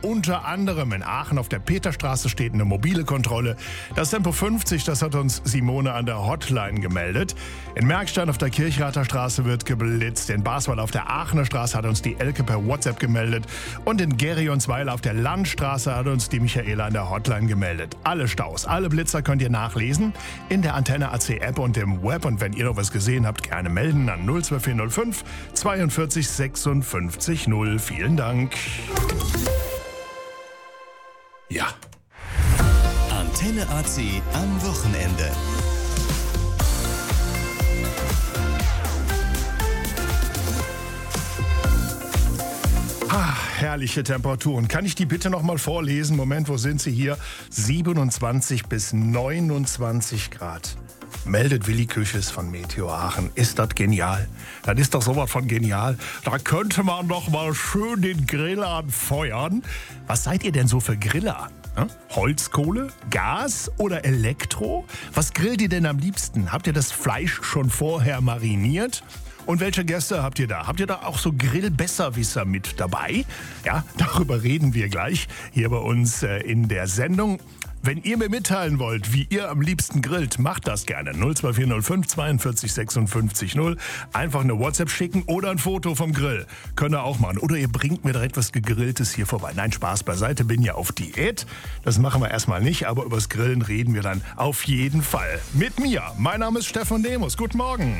Unter anderem in Aachen auf der Peterstraße steht eine mobile Kontrolle. Das Tempo 50, das hat uns Simone an der Hotline gemeldet. In Merkstein auf der Kirchrather Straße wird geblitzt. In Basweiler auf der Aachener Straße hat uns die Elke per WhatsApp gemeldet. Und in Gerionsweiler auf der Landstraße hat uns die Michaela an der Hotline gemeldet. Alle Staus, alle Blitzer könnt ihr nachlesen in der Antenne AC App und im Web. Und wenn ihr noch was gesehen habt, gerne melden an 02405 42 56 0. Vielen Dank. Ja. Antenne AC am Wochenende. Herrliche Temperaturen. Kann ich die bitte noch mal vorlesen? Moment, wo sind sie hier? 27 bis 29 Grad. Meldet Willi Küches von Meteo Aachen. Ist das genial? Das ist doch sowas von genial. Da könnte man doch mal schön den Grill anfeuern. Was seid ihr denn so für Griller? Holzkohle, Gas oder Elektro? Was grillt ihr denn am liebsten? Habt ihr das Fleisch schon vorher mariniert? Und welche Gäste habt ihr da? Habt ihr da auch so Grillbesserwisser mit dabei? Ja, darüber reden wir gleich hier bei uns in der Sendung. Wenn ihr mir mitteilen wollt, wie ihr am liebsten grillt, macht das gerne. 02405 42 56 0. Einfach eine WhatsApp schicken oder ein Foto vom Grill. Könnt ihr auch machen. Oder ihr bringt mir direkt was Gegrilltes hier vorbei. Nein, Spaß beiseite, bin ja auf Diät. Das machen wir erstmal nicht, aber übers Grillen reden wir dann auf jeden Fall. Mit mir. Mein Name ist Stefan Demus. Guten Morgen.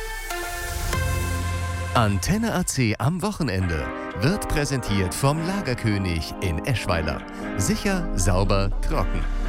Antenne AC am Wochenende wird präsentiert vom Lagerkönig in Eschweiler. Sicher, sauber, trocken.